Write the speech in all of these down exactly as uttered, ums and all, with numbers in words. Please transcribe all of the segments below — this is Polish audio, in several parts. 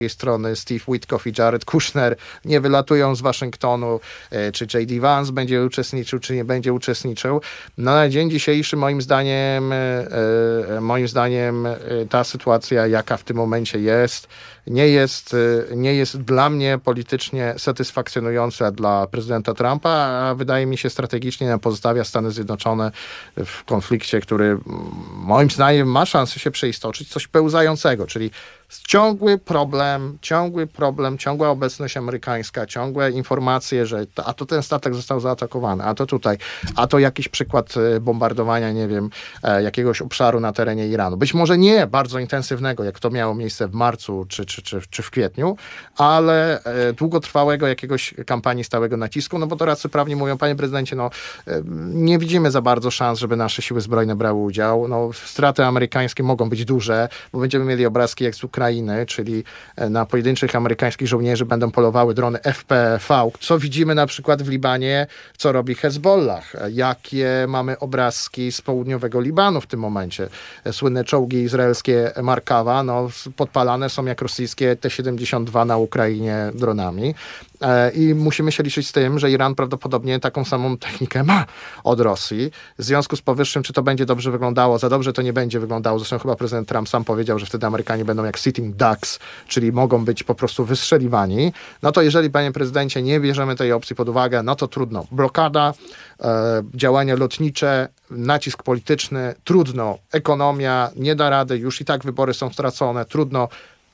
strony Steve Witkoff i Jared Kushner nie wylatują z Waszyngtonu, czy J D Vance będzie uczestniczył, czy nie będzie uczestniczył. No na dzień dzisiejszy moim zdaniem moim zdaniem ta sytuacja, jaka w tym momencie jest, nie jest, nie jest dla mnie politycznie satysfakcjonująca dla prezydenta Trumpa, a wydaje mi się strategicznie pozostawia Stany Zjednoczone w konflikcie, który moim zdaniem ma szansę się przeistoczyć, coś pełzającego, czyli ciągły problem, ciągły problem, ciągła obecność amerykańska, ciągłe informacje, że to, a to ten statek został zaatakowany, a to tutaj, a to jakiś przykład bombardowania, nie wiem, jakiegoś obszaru na terenie Iranu. Być może nie bardzo intensywnego, jak to miało miejsce w marcu czy, czy, czy, czy w kwietniu, ale długotrwałego jakiegoś kampanii stałego nacisku, no bo doradcy prawni mówią, panie prezydencie, no nie widzimy za bardzo szans, żeby nasze siły zbrojne brały udział. No, straty amerykańskie mogą być duże, bo będziemy mieli obrazki jak z Ukrainy, czyli na pojedynczych amerykańskich żołnierzy będą polowały drony F P V, co widzimy na przykład w Libanie, co robi Hezbollah, jakie mamy obrazki z południowego Libanu w tym momencie. Słynne czołgi izraelskie Markawa, no, podpalane są jak rosyjskie T siedemdziesiąt dwa na Ukrainie dronami. I musimy się liczyć z tym, że Iran prawdopodobnie taką samą technikę ma od Rosji. W związku z powyższym, czy to będzie dobrze wyglądało? Za dobrze to nie będzie wyglądało. Zresztą chyba prezydent Trump sam powiedział, że wtedy Amerykanie będą jak sitting ducks, czyli mogą być po prostu wystrzeliwani. No to jeżeli, panie prezydencie, nie bierzemy tej opcji pod uwagę, no to trudno. Blokada, e, działania lotnicze, nacisk polityczny, trudno. Ekonomia nie da rady, już i tak wybory są stracone, trudno.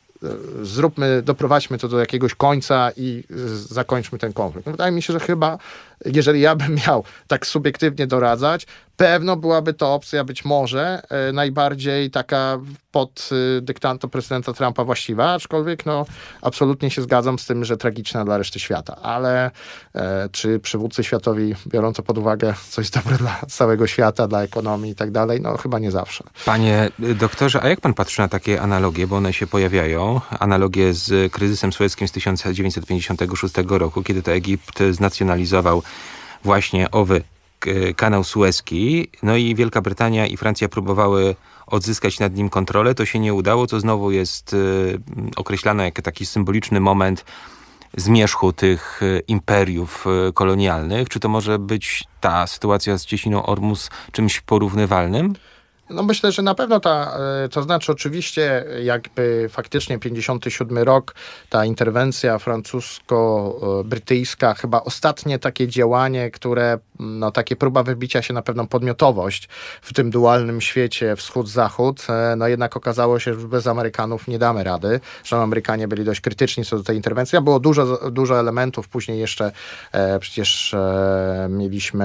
Zróbmy, doprowadźmy to do jakiegoś końca i zakończmy ten konflikt. No, wydaje mi się, że chyba, jeżeli ja bym miał tak subiektywnie doradzać, pewno byłaby to opcja być może e, najbardziej taka pod e, dyktando prezydenta Trumpa właściwa, aczkolwiek no absolutnie się zgadzam z tym, że tragiczna dla reszty świata. Ale e, czy przywódcy światowi biorą to pod uwagę, co jest dobre dla całego świata, dla ekonomii i tak dalej? No chyba nie zawsze. Panie doktorze, a jak pan patrzy na takie analogie, bo one się pojawiają, analogie z kryzysem sueskim z tysiąc dziewięćset pięćdziesiątego szóstego roku, kiedy to Egipt znacjonalizował właśnie owy kanał sueski, no i Wielka Brytania i Francja próbowały odzyskać nad nim kontrolę, to się nie udało, co znowu jest y, określane jako taki symboliczny moment zmierzchu tych y, imperiów y, kolonialnych. Czy to może być ta sytuacja z Cieśniną Ormus czymś porównywalnym? No myślę, że na pewno ta, to znaczy oczywiście jakby faktycznie pięćdziesiąty siódmy rok, ta interwencja francusko-brytyjska, chyba ostatnie takie działanie, które, no takie próba wybicia się na pewną podmiotowość w tym dualnym świecie wschód-zachód, no jednak okazało się, że bez Amerykanów nie damy rady, że Amerykanie byli dość krytyczni co do tej interwencji, a było dużo, dużo elementów, później jeszcze e, przecież e, mieliśmy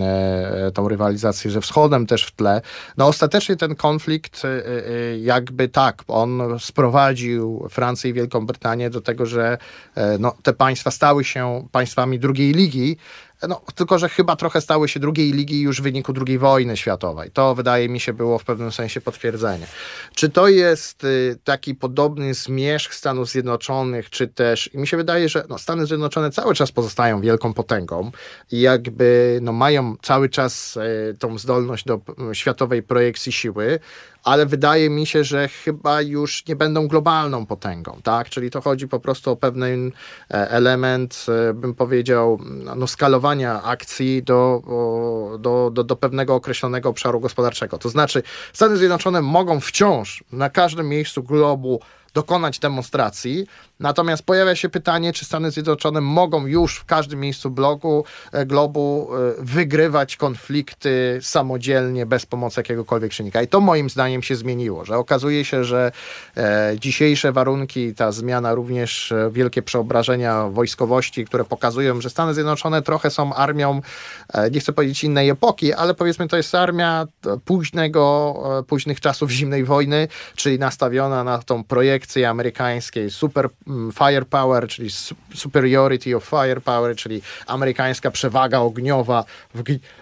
e, tą rywalizację ze wschodem też w tle. No ostatecznie Ostatecznie ten konflikt jakby tak, on sprowadził Francję i Wielką Brytanię do tego, że no, te państwa stały się państwami drugiej ligi, no, tylko że chyba trochę stały się drugiej ligi już w wyniku drugiej wojny światowej. To wydaje mi się było w pewnym sensie potwierdzenie. Czy to jest y, taki podobny zmierzch Stanów Zjednoczonych, czy też, i mi się wydaje, że no, Stany Zjednoczone cały czas pozostają wielką potęgą i jakby no, mają cały czas y, tą zdolność do y, światowej projekcji siły, ale wydaje mi się, że chyba już nie będą globalną potęgą, tak? Czyli to chodzi po prostu o pewien element, bym powiedział, no, skalowania akcji do, do, do, do pewnego określonego obszaru gospodarczego. To znaczy Stany Zjednoczone mogą wciąż na każdym miejscu globu dokonać demonstracji, natomiast pojawia się pytanie, czy Stany Zjednoczone mogą już w każdym miejscu bloku, globu wygrywać konflikty samodzielnie, bez pomocy jakiegokolwiek czynnika. I to moim zdaniem się zmieniło, że okazuje się, że e, dzisiejsze warunki, ta zmiana, również wielkie przeobrażenia wojskowości, które pokazują, że Stany Zjednoczone trochę są armią, e, nie chcę powiedzieć innej epoki, ale powiedzmy to jest armia późnego, e, późnych czasów zimnej wojny, czyli nastawiona na tą projekcję amerykańskiej super firepower, czyli superiority of firepower, czyli amerykańska przewaga ogniowa w,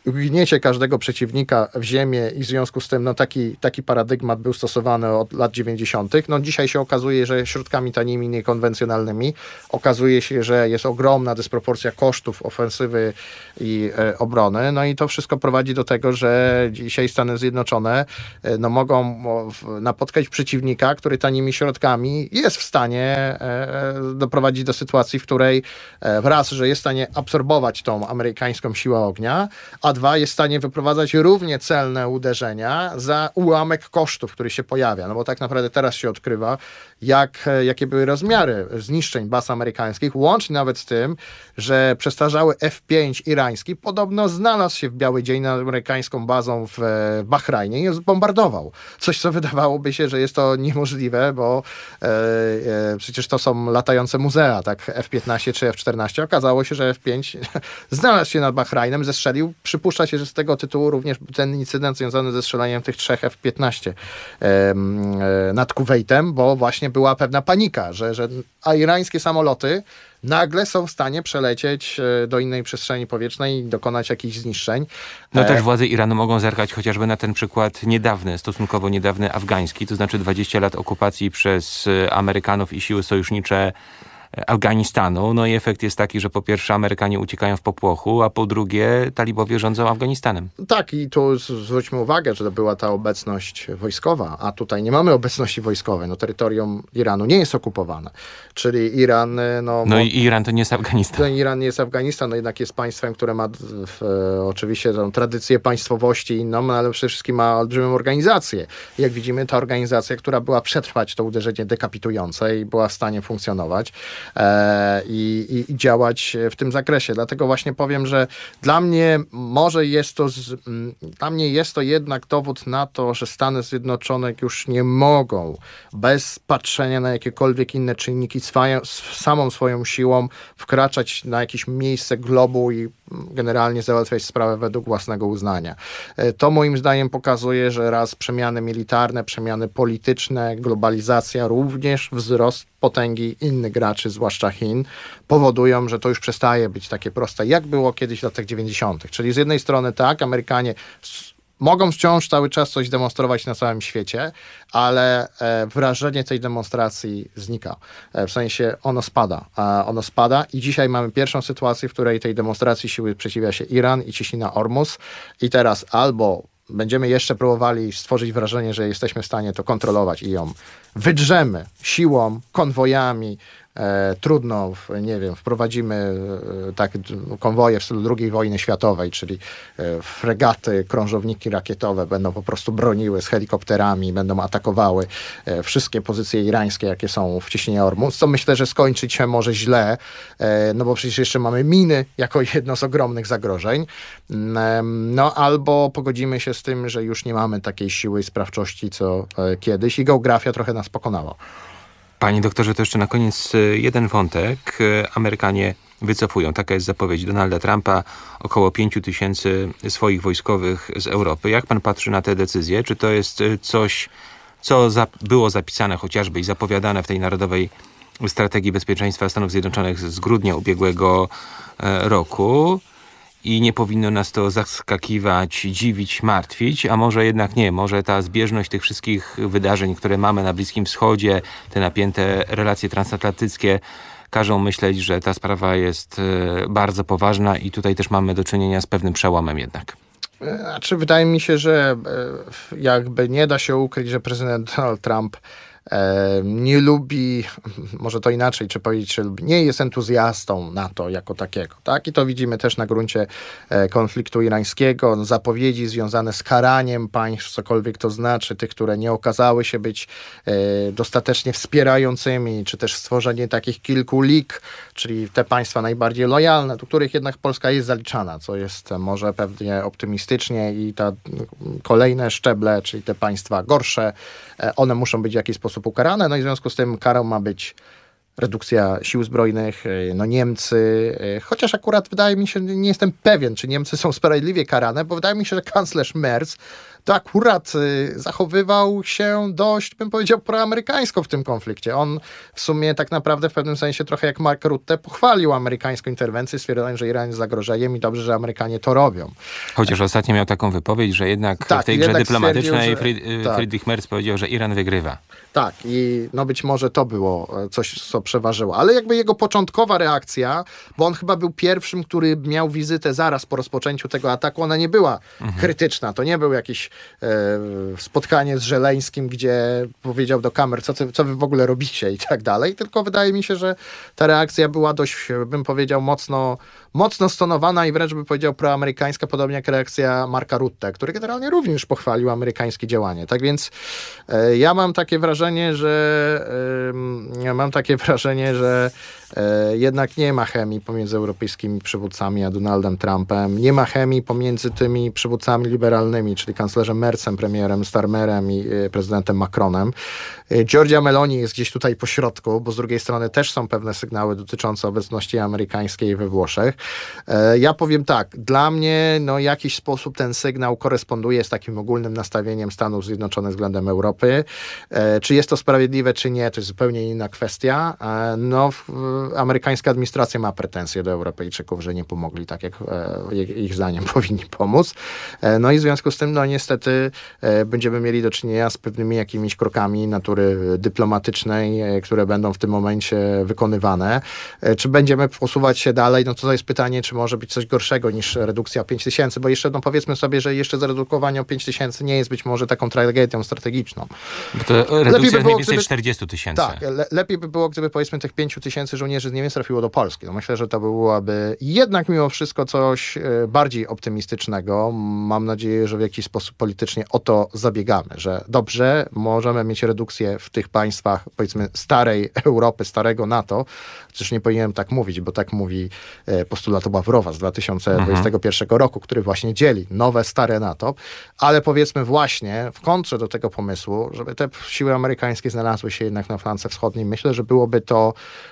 ugniecie każdego przeciwnika w ziemię i w związku z tym no, taki, taki paradygmat był stosowany od lat dziewięćdziesiątych. No, dzisiaj się okazuje, że środkami tanimi, niekonwencjonalnymi okazuje się, że jest ogromna dysproporcja kosztów ofensywy i e, obrony. No i to wszystko prowadzi do tego, że dzisiaj Stany Zjednoczone e, no, mogą w, napotkać przeciwnika, który tanimi środkami jest w stanie e, doprowadzić do sytuacji, w której e, raz, że jest w stanie absorbować tą amerykańską siłę ognia, a dwa, jest w stanie wyprowadzać równie celne uderzenia za ułamek kosztów, który się pojawia. No bo tak naprawdę teraz się odkrywa, jak, jakie były rozmiary zniszczeń baz amerykańskich, łącznie nawet z tym, że przestarzały F pięć irański podobno znalazł się w biały dzień nad amerykańską bazą w Bahrajnie i ją zbombardował. Coś, co wydawałoby się, że jest to niemożliwe, bo e, e, przecież to są latające muzea, tak, F piętnaście czy F czternaście. Okazało się, że F pięć znalazł się nad Bahrajnem, zestrzelił. Przypuszcza się, że z tego tytułu również ten incydent związany ze strzelaniem tych trzech F piętnaście e, e, nad Kuwejtem, bo właśnie była pewna panika, że, że a irańskie samoloty nagle są w stanie przelecieć do innej przestrzeni powietrznej i dokonać jakichś zniszczeń. No też władze Iranu mogą zerkać chociażby na ten przykład niedawny, stosunkowo niedawny afgański, to znaczy dwadzieścia lat okupacji przez Amerykanów i siły sojusznicze Afganistanu. No i efekt jest taki, że po pierwsze Amerykanie uciekają w popłochu, a po drugie talibowie rządzą Afganistanem. Tak, i tu zwróćmy uwagę, że to była ta obecność wojskowa, a tutaj nie mamy obecności wojskowej. No terytorium Iranu nie jest okupowane, czyli Iran... No, no i Iran to nie jest Afganistan. No, Iran nie jest Afganistan, no jednak jest państwem, które ma w, oczywiście tą tradycję państwowości inną, ale przede wszystkim ma olbrzymią organizację. Jak widzimy, ta organizacja, która była przetrwać to uderzenie dekapitujące i była w stanie funkcjonować, I, i, i działać w tym zakresie. Dlatego właśnie powiem, że dla mnie może jest to, z, dla mnie jest to jednak dowód na to, że Stany Zjednoczone już nie mogą bez patrzenia na jakiekolwiek inne czynniki swoją, samą swoją siłą wkraczać na jakieś miejsce globu i generalnie załatwiać sprawę według własnego uznania. To moim zdaniem pokazuje, że raz przemiany militarne, przemiany polityczne, globalizacja, również wzrost potęgi innych graczy, zwłaszcza Chin, powodują, że to już przestaje być takie proste, jak było kiedyś w latach dziewięćdziesiątych. Czyli z jednej strony tak, Amerykanie mogą wciąż cały czas coś demonstrować na całym świecie, ale e, wrażenie tej demonstracji znika. E, w sensie ono spada. E, ono spada i dzisiaj mamy pierwszą sytuację, w której tej demonstracji siły sprzeciwia się Iran i ciśnina Ormus. I teraz albo będziemy jeszcze próbowali stworzyć wrażenie, że jesteśmy w stanie to kontrolować i ją wydrzemy siłą, konwojami, E, trudno, nie wiem, wprowadzimy e, tak konwoje w stylu drugiej wojny światowej, czyli e, fregaty, krążowniki rakietowe będą po prostu broniły z helikopterami, będą atakowały e, wszystkie pozycje irańskie, jakie są w ciśnieniu Ormus, co myślę, że skończyć się może źle, e, no bo przecież jeszcze mamy miny jako jedno z ogromnych zagrożeń, e, no albo pogodzimy się z tym, że już nie mamy takiej siły i sprawczości, co e, kiedyś i geografia trochę nas pokonała. Panie doktorze, to jeszcze na koniec jeden wątek. Amerykanie wycofują, taka jest zapowiedź Donalda Trumpa, około pięciu tysięcy swoich wojskowych z Europy. Jak pan patrzy na te decyzje? Czy to jest coś, co za, było zapisane chociażby i zapowiadane w tej Narodowej Strategii Bezpieczeństwa Stanów Zjednoczonych z grudnia ubiegłego roku? I nie powinno nas to zaskakiwać, dziwić, martwić, a może jednak nie. Może ta zbieżność tych wszystkich wydarzeń, które mamy na Bliskim Wschodzie, te napięte relacje transatlantyckie, każą myśleć, że ta sprawa jest bardzo poważna i tutaj też mamy do czynienia z pewnym przełomem jednak. Znaczy, wydaje mi się, że jakby nie da się ukryć, że prezydent Donald Trump nie lubi, może to inaczej, czy powiedzieć, że nie jest entuzjastą NATO jako takiego, tak? I to widzimy też na gruncie konfliktu irańskiego, zapowiedzi związane z karaniem państw, cokolwiek to znaczy, tych, które nie okazały się być dostatecznie wspierającymi, czy też stworzenie takich kilku lig, czyli te państwa najbardziej lojalne, do których jednak Polska jest zaliczana, co jest może pewnie optymistycznie i ta kolejne szczeble, czyli te państwa gorsze, one muszą być w jakiś sposób ukarane, no i w związku z tym karą ma być redukcja sił zbrojnych, no Niemcy, chociaż akurat wydaje mi się, nie jestem pewien, czy Niemcy są sprawiedliwie karane, bo wydaje mi się, że kanclerz Merz to akurat zachowywał się dość, bym powiedział, proamerykańsko w tym konflikcie. On w sumie tak naprawdę w pewnym sensie trochę jak Mark Rutte pochwalił amerykańską interwencję, stwierdzając, że Iran jest zagrożeniem i dobrze, że Amerykanie to robią. Chociaż ostatnio miał taką wypowiedź, że jednak tak, w tej grze dyplomatycznej Fried- tak. Friedrich Merz powiedział, że Iran wygrywa. Tak, i no być może to było coś, co przeważyło. Ale jakby jego początkowa reakcja, bo on chyba był pierwszym, który miał wizytę zaraz po rozpoczęciu tego ataku, ona nie była mhm. krytyczna. To nie był jakieś e, spotkanie z Żeleńskim, gdzie powiedział do kamer, co, co wy w ogóle robicie i tak dalej. Tylko wydaje mi się, że ta reakcja była dość, bym powiedział, mocno, mocno stonowana i wręcz bym powiedział proamerykańska, podobnie jak reakcja Marka Rutte, który generalnie również pochwalił amerykańskie działanie. Tak więc e, ja mam takie wrażenie, że e, mam takie wrażenie, że e, jednak nie ma chemii pomiędzy europejskimi przywódcami a Donaldem Trumpem. Nie ma chemii pomiędzy tymi przywódcami liberalnymi, czyli kanclerzem Merzem, premierem Starmerem i e, prezydentem Macronem. E, Giorgia Meloni jest gdzieś tutaj po środku, bo z drugiej strony też są pewne sygnały dotyczące obecności amerykańskiej we Włoszech. E, ja powiem tak, dla mnie no, w jakiś sposób ten sygnał koresponduje z takim ogólnym nastawieniem Stanów Zjednoczonych względem Europy. E, czy jest to sprawiedliwe, czy nie, to jest zupełnie inna kwestia. E, no, w, amerykańska administracja ma pretensje do Europejczyków, że nie pomogli tak, jak e, ich zdaniem powinni pomóc. E, no i w związku z tym, no niestety e, będziemy mieli do czynienia z pewnymi jakimiś krokami natury dyplomatycznej, e, które będą w tym momencie wykonywane. E, czy będziemy posuwać się dalej? No to jest pytanie, czy może być coś gorszego niż redukcja o pięć tysięcy, bo jeszcze, no powiedzmy sobie, że jeszcze zredukowanie o pięć tysięcy nie jest być może taką tragedią strategiczną. Bo to redukcja by było, mniej więcej gdyby, czterdzieści tysięcy. Tak, le, lepiej by było, gdyby powiedzmy tych pięć tysięcy żołnierzy z Niemiec trafiło do Polski. No myślę, że to byłoby jednak mimo wszystko coś bardziej optymistycznego. Mam nadzieję, że w jakiś sposób politycznie o to zabiegamy, że dobrze, możemy mieć redukcję w tych państwach, powiedzmy, starej Europy, starego NATO, chociaż nie powinienem tak mówić, bo tak mówi postulat Ławrowa z dwa tysiące dwudziestego pierwszego mhm. roku, który właśnie dzieli nowe, stare NATO, ale powiedzmy właśnie w kontrze do tego pomysłu, żeby te siły amerykańskie znalazły się jednak na flance wschodniej, myślę, że byłoby to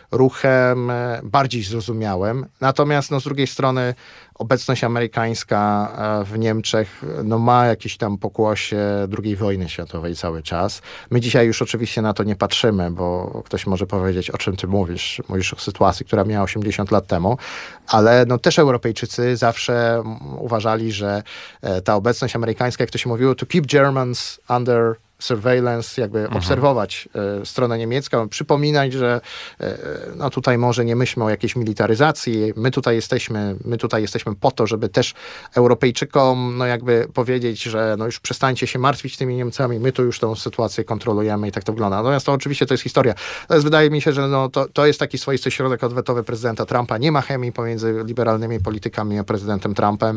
ruchem bardziej zrozumiałym. Natomiast no, z drugiej strony obecność amerykańska w Niemczech no, ma jakieś tam pokłosie drugiej wojny światowej cały czas. My dzisiaj już oczywiście na to nie patrzymy, bo ktoś może powiedzieć, o czym ty mówisz. Mówisz o sytuacji, która miała osiemdziesiąt lat temu, ale no, też Europejczycy zawsze uważali, że ta obecność amerykańska, jak to się mówiło, to keep Germans under surveillance, jakby mhm. obserwować e, stronę niemiecką, przypominać, że e, no tutaj może nie myślmy o jakiejś militaryzacji, my tutaj jesteśmy, my tutaj jesteśmy po to, żeby też Europejczykom no jakby powiedzieć, że no już przestańcie się martwić tymi Niemcami, my tu już tą sytuację kontrolujemy i tak to wygląda. Natomiast to oczywiście to jest historia. Natomiast wydaje mi się, że no to, to jest taki swoisty środek odwetowy prezydenta Trumpa. Nie ma chemii pomiędzy liberalnymi politykami a prezydentem Trumpem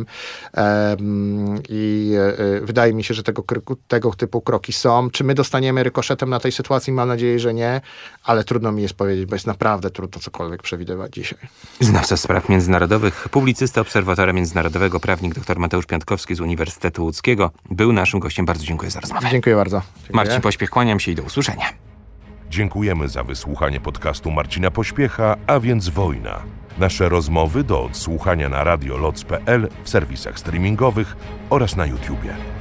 e, i e, wydaje mi się, że tego, tego typu kroki są. Czy my dostaniemy rykoszetem na tej sytuacji? Mam nadzieję, że nie, ale trudno mi jest powiedzieć, bo jest naprawdę trudno cokolwiek przewidywać dzisiaj. Znawca spraw międzynarodowych, publicysta, obserwatora międzynarodowego, prawnik dr Mateusz Piątkowski z Uniwersytetu Łódzkiego był naszym gościem. Bardzo dziękuję za rozmowę. Dziękuję bardzo. Dziękuję. Marcin Pośpiech, kłaniam się i do usłyszenia. Dziękujemy za wysłuchanie podcastu Marcina Pośpiecha, a więc Wojna. Nasze rozmowy do odsłuchania na radio loc kropka p l, w serwisach streamingowych oraz na YouTubie.